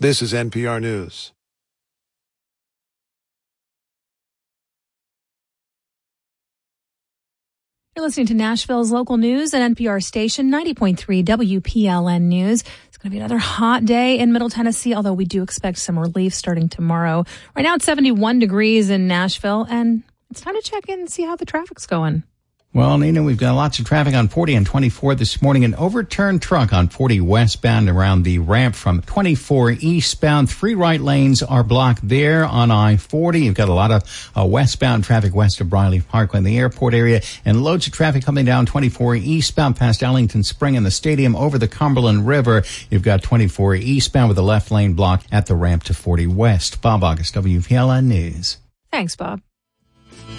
This is NPR News. You're listening to Nashville's local news at NPR station 90.3 WPLN News. It's going to be another hot day in Middle Tennessee, although we do expect some relief starting tomorrow. Right now it's 71 degrees in Nashville, and it's time to check in and see how the traffic's going. Well, Nina, we've got lots of traffic on 40 and 24 this morning. An overturned truck on 40 westbound around the ramp from 24 eastbound. 3 right lanes are blocked there on I-40. You've got a lot of westbound traffic west of Briley Parkway in the airport area, and loads of traffic coming down 24 eastbound past Ellington Spring and the stadium over the Cumberland River. You've got 24 eastbound with the left lane blocked at the ramp to 40 west. Bob August, WPLN News. Thanks, Bob.